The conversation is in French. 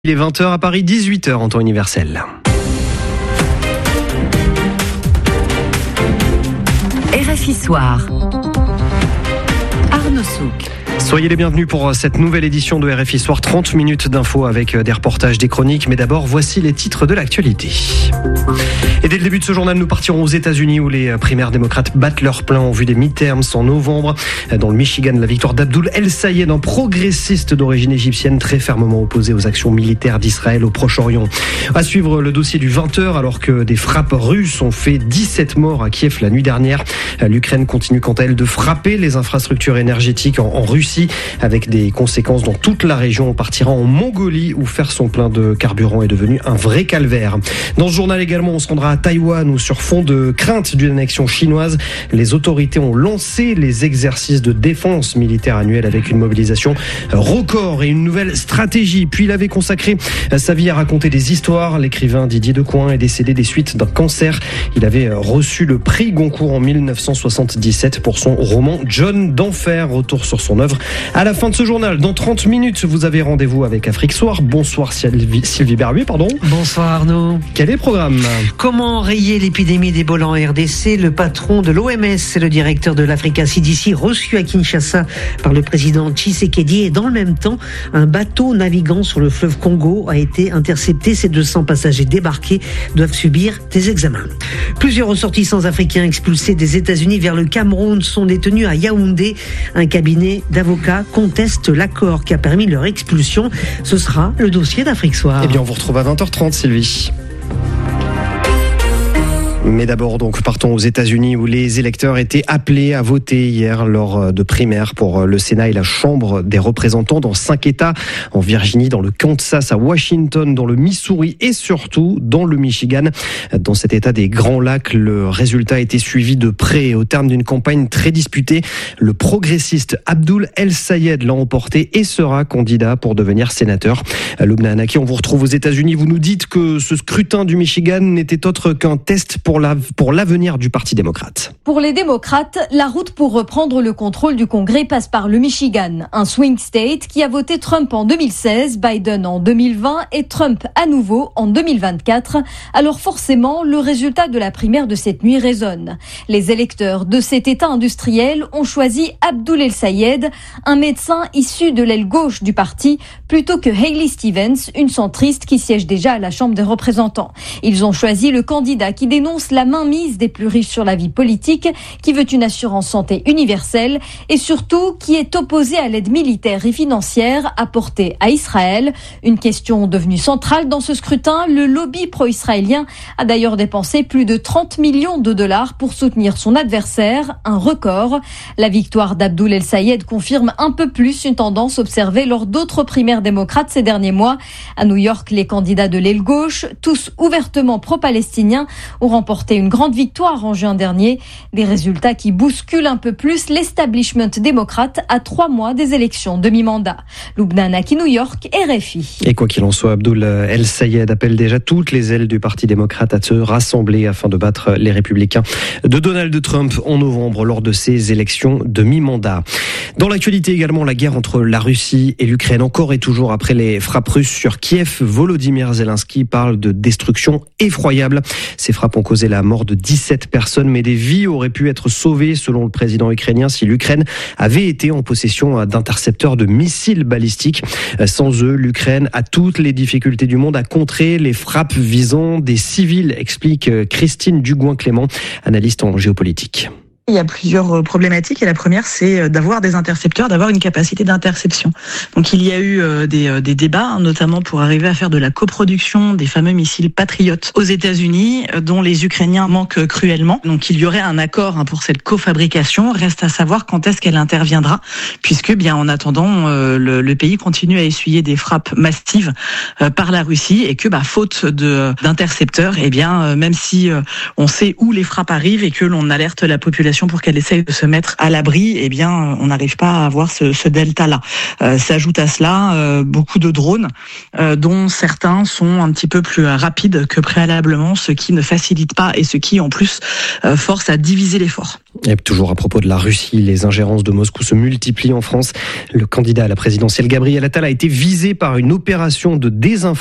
Il est 20h à Paris, 18h en temps universel. RFI Soir. Arnaud Souk. Soyez les bienvenus pour cette nouvelle édition de RFI Soir. 30 minutes d'infos avec des reportages, des chroniques. Mais d'abord, voici les titres de l'actualité. Et dès le début de ce journal, nous partirons aux États-Unis où les primaires démocrates battent leur plein en vue des midterms en novembre. Dans le Michigan, la victoire d'Abdoul El-Sayed, un progressiste d'origine égyptienne très fermement opposé aux actions militaires d'Israël au Proche-Orient. À suivre le dossier du 20h alors que des frappes russes ont fait 17 morts à Kiev la nuit dernière. L'Ukraine continue quant à elle de frapper les infrastructures énergétiques en Russie avec des conséquences dans toute la région. On partira en Mongolie où faire son plein de carburant est devenu un vrai calvaire. Dans ce journal également, on se rendra à Taïwan où sur fond de crainte d'une annexion chinoise, les autorités ont lancé les exercices de défense militaire annuels avec une mobilisation record et une nouvelle stratégie. Puis il avait consacré sa vie à raconter des histoires. L'écrivain Didier Decoing est décédé des suites d'un cancer. Il avait reçu le prix Goncourt en 1977 pour son roman John d'Enfer. Retour sur son œuvre à la fin de ce journal. Dans 30 minutes, vous avez rendez-vous avec Afrique Soir. Bonsoir Sylvie Berbier, pardon. Bonsoir Arnaud. Quel est le programme ? Comment enrayer l'épidémie d'Ebola en RDC ? Le patron de l'OMS et le directeur de l'Africa CDC reçu à Kinshasa par le président Tshisekedi. Et dans le même temps, un bateau naviguant sur le fleuve Congo a été intercepté. Ces 200 passagers débarqués doivent subir des examens. Plusieurs ressortissants africains expulsés des États-Unis vers le Cameroun sont détenus à Yaoundé. Un cabinet d'avocats conteste l'accord qui a permis leur expulsion. Ce sera le dossier d'Afrique Soir. Eh bien, on vous retrouve à 20h30, Sylvie. Mais d'abord, donc, partons aux États-Unis où les électeurs étaient appelés à voter hier lors de primaires pour le Sénat et la Chambre des représentants dans 5 États, en Virginie, dans le Kansas, à Washington, dans le Missouri et surtout dans le Michigan. Dans cet État des Grands Lacs, le résultat a été suivi de près. Au terme d'une campagne très disputée, le progressiste Abdoul El-Sayed l'a emporté et sera candidat pour devenir sénateur. Lubna Anaki, on vous retrouve aux États-Unis. Vous nous dites que ce scrutin du Michigan n'était autre qu'un test pour l'avenir du Parti démocrate. Pour les démocrates, la route pour reprendre le contrôle du Congrès passe par le Michigan, un swing state qui a voté Trump en 2016, Biden en 2020 et Trump à nouveau en 2024. Alors forcément, le résultat de la primaire de cette nuit résonne. Les électeurs de cet État industriel ont choisi Abdoul El-Sayed, un médecin issu de l'aile gauche du parti, plutôt que Hailey Stevens, une centriste qui siège déjà à la Chambre des représentants. Ils ont choisi le candidat qui dénonce la mainmise des plus riches sur la vie politique, qui veut une assurance santé universelle et surtout qui est opposé à l'aide militaire et financière apportée à Israël. Une question devenue centrale dans ce scrutin. Le lobby pro-israélien a d'ailleurs dépensé plus de 30 millions de dollars pour soutenir son adversaire, un record. La victoire d'Abdoul El-Sayed confirme un peu plus une tendance observée lors d'autres primaires démocrates ces derniers mois. À New York, les candidats de l'aile gauche, tous ouvertement pro-palestiniens, ont remporté une grande victoire en juin dernier. Des résultats qui bousculent un peu plus l'establishment démocrate à 3 mois des élections de mi-mandat. Lubna Anaki, New York, RFI. Et quoi qu'il en soit, Abdoul El-Sayed appelle déjà toutes les ailes du Parti démocrate à se rassembler afin de battre les républicains de Donald Trump en novembre lors de ces élections de mi-mandat. Dans l'actualité également, la guerre entre la Russie et l'Ukraine, encore et toujours après les frappes russes sur Kiev. Volodymyr Zelensky parle de destruction effroyable. Ces frappes ont causé la mort de 17 personnes, mais des vies auraient pu être sauvées selon le président ukrainien si l'Ukraine avait été en possession d'intercepteurs de missiles balistiques. Sans eux, l'Ukraine a toutes les difficultés du monde à contrer les frappes visant des civils, explique Christine Dugouin-Clément, analyste en géopolitique. Il y a plusieurs problématiques et la première c'est d'avoir des intercepteurs, d'avoir une capacité d'interception. Donc il y a eu des débats, notamment pour arriver à faire de la coproduction des fameux missiles Patriot aux États-Unis, dont les Ukrainiens manquent cruellement. Donc il y aurait un accord pour cette cofabrication. Reste à savoir quand est-ce qu'elle interviendra, puisque bien en attendant le pays continue à essuyer des frappes massives par la Russie et que faute d'intercepteurs, même si on sait où les frappes arrivent et que l'on alerte la population mobilisation pour qu'elle essaye de se mettre à l'abri, eh bien, on n'arrive pas à avoir ce delta-là. S'ajoute à cela beaucoup de drones, dont certains sont un petit peu plus rapides que préalablement, ce qui ne facilite pas et ce qui, en plus, force à diviser l'effort. Et toujours à propos de la Russie, les ingérences de Moscou se multiplient en France. Le candidat à la présidentielle Gabriel Attal a été visé par une opération de désinformation